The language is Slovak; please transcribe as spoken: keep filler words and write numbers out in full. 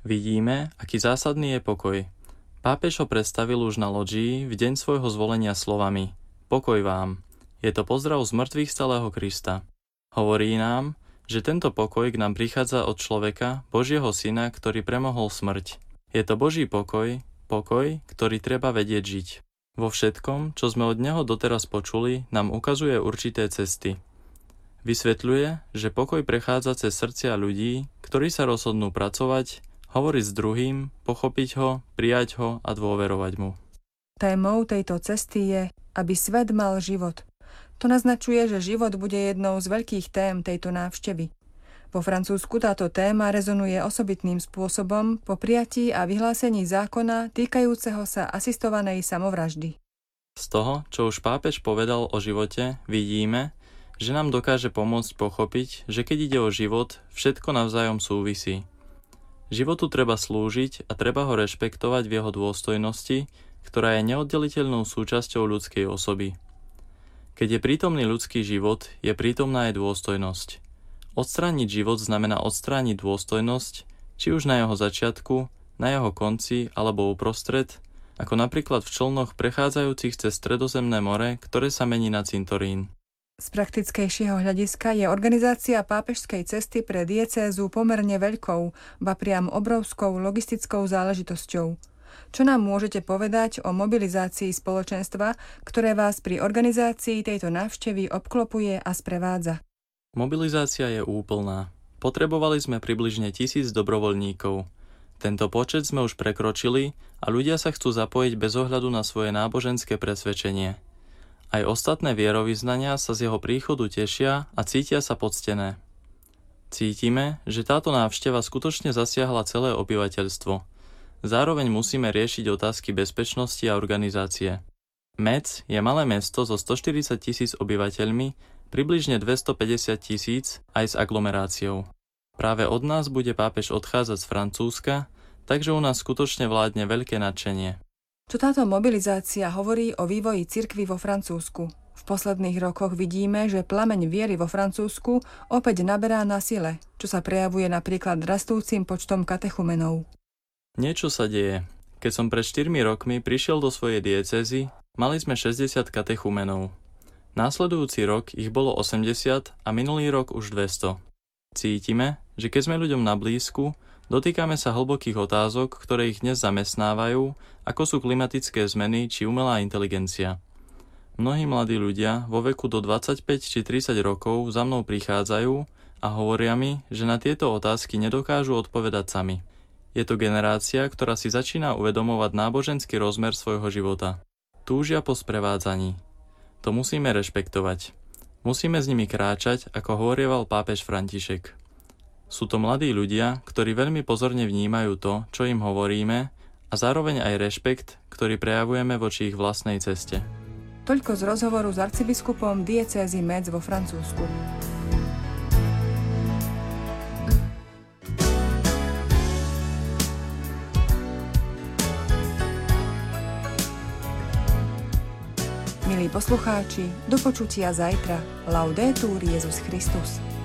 Vidíme, aký zásadný je pokoj. Pápež ho predstavil už na lodžii v deň svojho zvolenia slovami: Pokoj vám. Je to pozdrav z mŕtvych stalého Krista. Hovorí nám, že tento pokoj k nám prichádza od človeka, Božieho syna, ktorý premohol smrť. Je to Boží pokoj, pokoj, ktorý treba vedieť žiť. Vo všetkom, čo sme od neho doteraz počuli, nám ukazuje určité cesty. Vysvetľuje, že pokoj prechádza cez srdcia ľudí, ktorí sa rozhodnú pracovať, hovoriť s druhým, pochopiť ho, prijať ho a dôverovať mu. Témou tejto cesty je, aby svet mal život. To naznačuje, že život bude jednou z veľkých tém tejto návštevy. Vo Francúzsku táto téma rezonuje osobitným spôsobom po prijatí a vyhlásení zákona týkajúceho sa asistovanej samovraždy. Z toho, čo už pápež povedal o živote, vidíme, že nám dokáže pomôcť pochopiť, že keď ide o život, všetko navzájom súvisí. Životu treba slúžiť a treba ho rešpektovať v jeho dôstojnosti, ktorá je neoddeliteľnou súčasťou ľudskej osoby. Keď je prítomný ľudský život, je prítomná aj dôstojnosť. Odstrániť život znamená odstrániť dôstojnosť, či už na jeho začiatku, na jeho konci alebo uprostred, ako napríklad v člnoch prechádzajúcich cez Stredozemné more, ktoré sa mení na cintorín. Z praktickejšieho hľadiska je organizácia pápežskej cesty pre diecézu pomerne veľkou, ba priam obrovskou logistickou záležitosťou. Čo nám môžete povedať o mobilizácii spoločenstva, ktoré vás pri organizácii tejto návštevy obklopuje a sprevádza? Mobilizácia je úplná. Potrebovali sme približne tisíc dobrovoľníkov. Tento počet sme už prekročili a ľudia sa chcú zapojiť bez ohľadu na svoje náboženské presvedčenie. Aj ostatné vierovyznania sa z jeho príchodu tešia a cítia sa poctené. Cítime, že táto návšteva skutočne zasiahla celé obyvateľstvo. Zároveň musíme riešiť otázky bezpečnosti a organizácie. Metz je malé mesto so stoštyridsať tisíc obyvateľmi, približne dvestopäťdesiat tisíc aj s aglomeráciou. Práve od nás bude pápež odchádzať z Francúzska, takže u nás skutočne vládne veľké nadšenie. Čo táto mobilizácia hovorí o vývoji cirkvi vo Francúzsku? V posledných rokoch vidíme, že plameň viery vo Francúzsku opäť naberá na sile, čo sa prejavuje napríklad rastúcim počtom katechumenov. Niečo sa deje. Keď som pred štyrmi rokmi prišiel do svojej diecézy, mali sme šesťdesiat katechumenov. Následujúci rok ich bolo osemdesiat a minulý rok už dvesto. Cítime, že keď sme ľuďom na blízku, dotýkame sa hlbokých otázok, ktoré ich dnes zamestnávajú, ako sú klimatické zmeny či umelá inteligencia. Mnohí mladí ľudia vo veku do dvadsaťpäť či tridsať rokov za mnou prichádzajú a hovoria mi, že na tieto otázky nedokážu odpovedať sami. Je to generácia, ktorá si začína uvedomovať náboženský rozmer svojho života. Túžia po sprevádzaní. To musíme rešpektovať. Musíme s nimi kráčať, ako hovorieval pápež František. Sú to mladí ľudia, ktorí veľmi pozorne vnímajú to, čo im hovoríme, a zároveň aj rešpekt, ktorý prejavujeme voči ich vlastnej ceste. Toľko z rozhovoru s arcibiskupom diecézy Metz vo Francúzsku. Milí poslucháči, do počutia zajtra. Laudetur Jesus Christus.